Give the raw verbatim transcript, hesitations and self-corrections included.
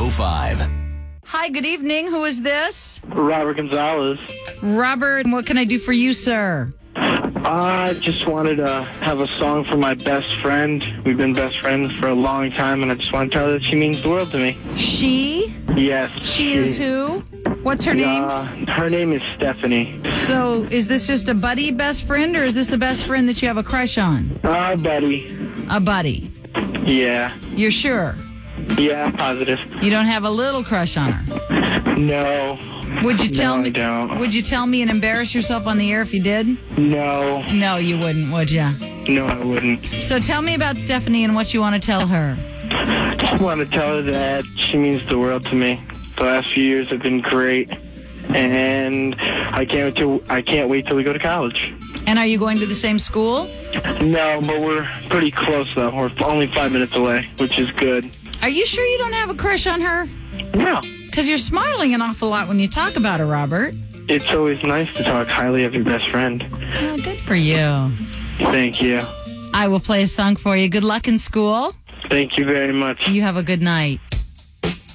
oh five. Hi, good evening. Who is this? Robert Gonzalez. Robert, what can I do for you, sir? I just wanted to have a song for my best friend. We've been best friends for a long time, and I just want to tell her that she means the world to me. She? Yes. She is who? What's her name? Uh, her name is Stephanie. So, is this just a buddy best friend, or is this a best friend that you have a crush on? Uh, buddy. A buddy. Yeah. You're sure? Yeah, positive. You don't have a little crush on her? No. Would you tell no, me? I don't. Would you tell me and embarrass yourself on the air if you did? No. No, you wouldn't, would you? No, I wouldn't. So tell me about Stephanie and what you want to tell her. I just want to tell her that she means the world to me. The last few years have been great, and I can't wait till I can't wait till we go to college. And are you going to the same school? No, but we're pretty close though. We're only five minutes away, which is good. Are you sure you don't have a crush on her? No. Because you're smiling an awful lot when you talk about her, Robert. It's always nice to talk highly of your best friend. Oh, good for you. Thank you. I will play a song for you. Good luck in school. Thank you very much. You have a good night.